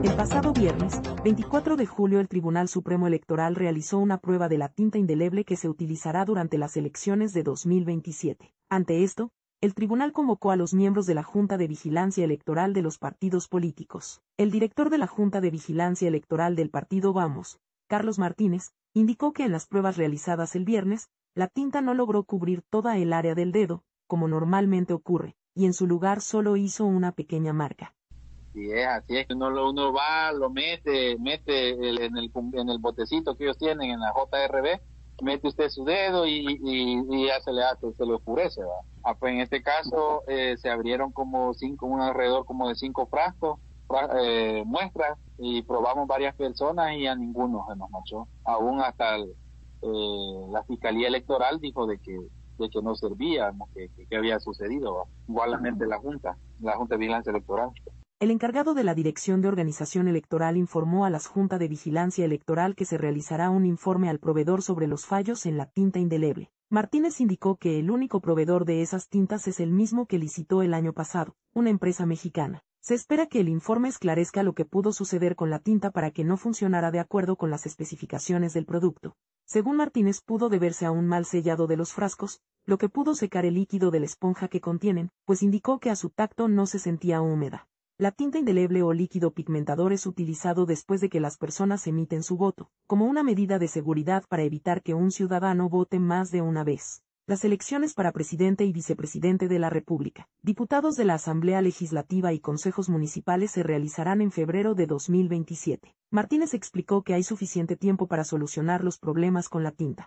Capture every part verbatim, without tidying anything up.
El pasado viernes, veinticuatro de julio, el Tribunal Supremo Electoral realizó una prueba de la tinta indeleble que se utilizará durante las elecciones de dos mil veintisiete. Ante esto, el tribunal convocó a los miembros de la Junta de Vigilancia Electoral de los partidos políticos. El director de la Junta de Vigilancia Electoral del partido Vamos, Carlos Martínez, indicó que en las pruebas realizadas el viernes, la tinta no logró cubrir toda el área del dedo, como normalmente ocurre, y en su lugar solo hizo una pequeña marca. Sí, es así, es que uno, lo, uno va, lo mete, mete el, en, el, en el botecito que ellos tienen en la J R B, mete usted su dedo y, y, y ya se le hace, se le oscurece, ¿va? Ah, pues en este caso eh, se abrieron como cinco, un alrededor como de cinco frascos, fra, eh, muestras, y probamos varias personas y a ninguno se nos machó. Aún hasta el, eh, la Fiscalía Electoral dijo de que de que no servía, que, que, que había sucedido, ¿va? Igualmente la Junta, la Junta de Vigilancia Electoral. El encargado de la Dirección de Organización Electoral informó a la Junta de Vigilancia Electoral que se realizará un informe al proveedor sobre los fallos en la tinta indeleble. Martínez indicó que el único proveedor de esas tintas es el mismo que licitó el año pasado, una empresa mexicana. Se espera que el informe esclarezca lo que pudo suceder con la tinta para que no funcionara de acuerdo con las especificaciones del producto. Según Martínez, pudo deberse a un mal sellado de los frascos, lo que pudo secar el líquido de la esponja que contienen, pues indicó que a su tacto no se sentía húmeda. La tinta indeleble o líquido pigmentador es utilizado después de que las personas emiten su voto, como una medida de seguridad para evitar que un ciudadano vote más de una vez. Las elecciones para presidente y vicepresidente de la República, diputados de la Asamblea Legislativa y consejos municipales se realizarán en febrero de dos mil veintisiete. Martínez explicó que hay suficiente tiempo para solucionar los problemas con la tinta.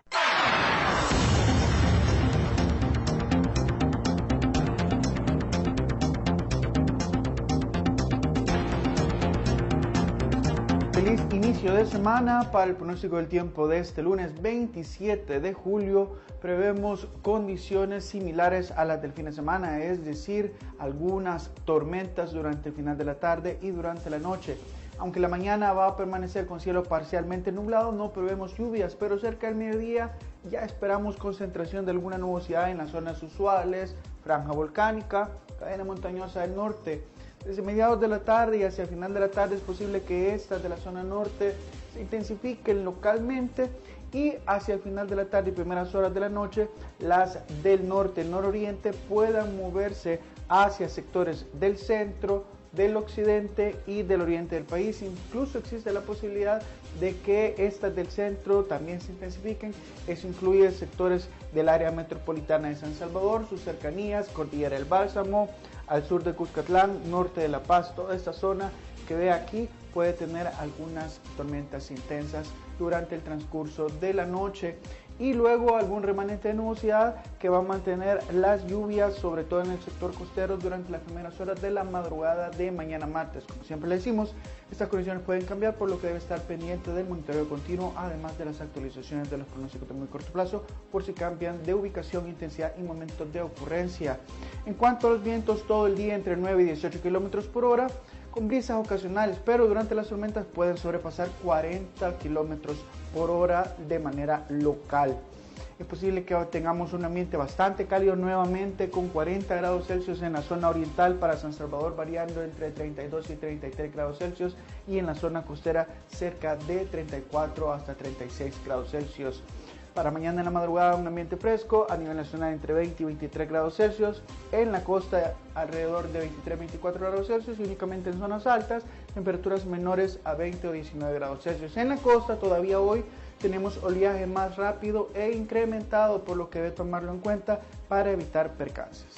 Feliz inicio de semana. Para el pronóstico del tiempo de este lunes veintisiete de julio, prevemos condiciones similares a las del fin de semana, es decir, algunas tormentas durante el final de la tarde y durante la noche. Aunque la mañana va a permanecer con cielo parcialmente nublado, no prevemos lluvias, pero cerca del mediodía ya esperamos concentración de alguna nubosidad en las zonas usuales, franja volcánica, cadena montañosa del norte. Desde mediados de la tarde y hacia el final de la tarde es posible que estas de la zona norte se intensifiquen localmente, y hacia el final de la tarde y primeras horas de la noche las del norte, nororiente puedan moverse hacia sectores del centro, del occidente y del oriente del país. Incluso existe la posibilidad de que estas del centro también se intensifiquen. Eso incluye sectores del área metropolitana de San Salvador, sus cercanías, Cordillera del Bálsamo, al sur de Cuscatlán, norte de La Paz. Toda esta zona que ve aquí puede tener algunas tormentas intensas durante el transcurso de la noche, y luego algún remanente de nubosidad que va a mantener las lluvias, sobre todo en el sector costero, durante las primeras horas de la madrugada de mañana martes. Como siempre le decimos, estas condiciones pueden cambiar, por lo que debe estar pendiente del monitoreo continuo, además de las actualizaciones de los pronósticos de muy corto plazo, por si cambian de ubicación, intensidad y momentos de ocurrencia. En cuanto a los vientos, todo el día entre nueve y dieciocho kilómetros por hora, con brisas ocasionales, pero durante las tormentas pueden sobrepasar cuarenta kilómetros por hora de manera local. Es posible que tengamos un ambiente bastante cálido nuevamente, con cuarenta grados Celsius en la zona oriental para San Salvador, variando entre treinta y dos y treinta y tres grados Celsius, y en la zona costera cerca de treinta y cuatro hasta treinta y seis grados Celsius. Para mañana en la madrugada un ambiente fresco, a nivel nacional entre veinte y veintitrés grados Celsius, en la costa alrededor de veintitrés a veinticuatro grados Celsius, y únicamente en zonas altas temperaturas menores a veinte o diecinueve grados Celsius. En la costa todavía hoy tenemos oleaje más rápido e incrementado, por lo que debe tomarlo en cuenta para evitar percances.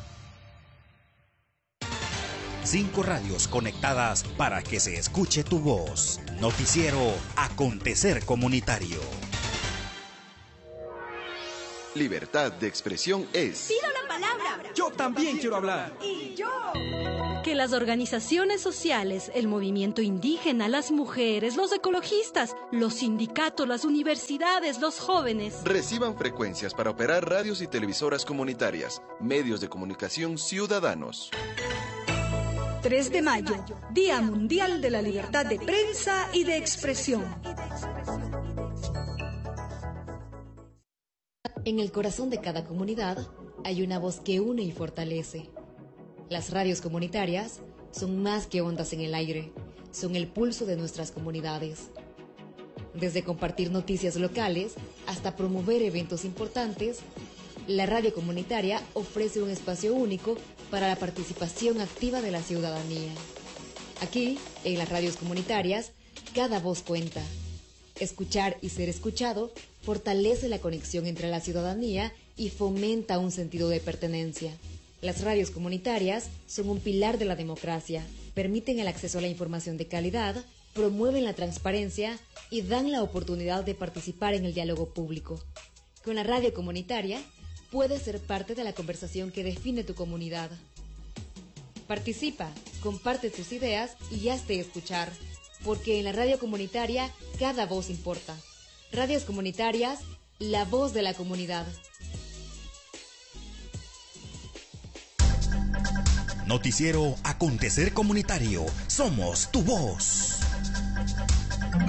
Cinco radios conectadas para que se escuche tu voz. Noticiero Acontecer Comunitario. Libertad de expresión es... ¡Pido la palabra! Yo también quiero hablar. ¡Y yo! Que las organizaciones sociales, el movimiento indígena, las mujeres, los ecologistas, los sindicatos, las universidades, los jóvenes... reciban frecuencias para operar radios y televisoras comunitarias, medios de comunicación ciudadanos. tres de mayo, Día Mundial de la Libertad de Prensa y de Expresión. En el corazón de cada comunidad hay una voz que une y fortalece. Las radios comunitarias son más que ondas en el aire, son el pulso de nuestras comunidades. Desde compartir noticias locales hasta promover eventos importantes, la radio comunitaria ofrece un espacio único para la participación activa de la ciudadanía. Aquí, en las radios comunitarias, cada voz cuenta. Escuchar y ser escuchado fortalece la conexión entre la ciudadanía y fomenta un sentido de pertenencia. Las radios comunitarias son un pilar de la democracia, permiten el acceso a la información de calidad, promueven la transparencia y dan la oportunidad de participar en el diálogo público. Con la radio comunitaria, puedes ser parte de la conversación que define tu comunidad. Participa, comparte tus ideas y hazte escuchar, porque en la radio comunitaria cada voz importa. Radios comunitarias, la voz de la comunidad. Noticiero Acontecer Comunitario. Somos tu voz.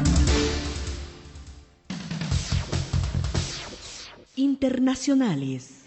Internacionales.